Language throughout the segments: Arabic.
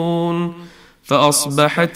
فأصبحت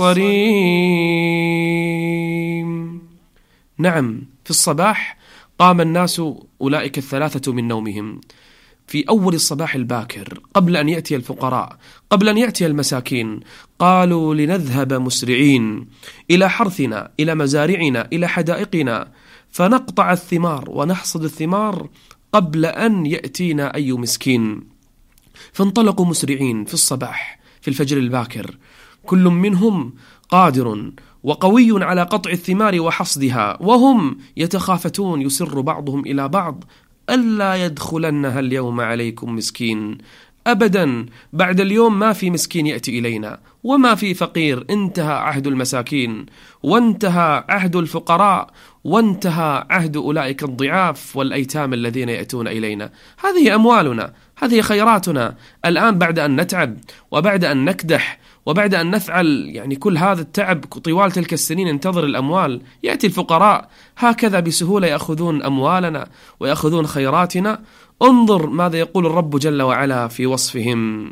كالصريم. نعم، في الصباح قام الناس أولئك الثلاثة من نومهم في أول الصباح الباكر، قبل أن يأتي الفقراء، قبل أن يأتي المساكين. قالوا لنذهب مسرعين إلى حرثنا، إلى مزارعنا، إلى حدائقنا، فنقطع الثمار ونحصد الثمار قبل أن يأتينا أي مسكين. فانطلقوا مسرعين في الصباح في الفجر الباكر، كل منهم قادر وقوي على قطع الثمار وحصدها، وهم يتخافتون، يسر بعضهم إلى بعض: ألا يدخلنها اليوم عليكم مسكين. أبدا، بعد اليوم ما في مسكين يأتي إلينا، وما في فقير. انتهى عهد المساكين، وانتهى عهد الفقراء، وانتهى عهد أولئك الضعاف والأيتام الذين يأتون إلينا. هذه أموالنا، هذه خيراتنا. الآن بعد أن نتعب وبعد أن نكدح وبعد أن نفعل كل هذا التعب طوال تلك السنين ننتظر الأموال، يأتي الفقراء هكذا بسهولة يأخذون أموالنا ويأخذون خيراتنا. انظر ماذا يقول الرب جل وعلا في وصفهم: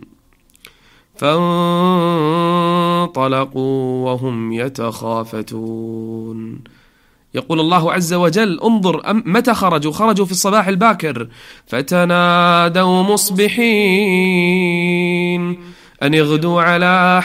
فانطلقوا وهم يتخافتون. يقول الله عز وجل: انظر متى خرجوا في الصباح الباكر، فتنادوا مصبحين أن اغدوا على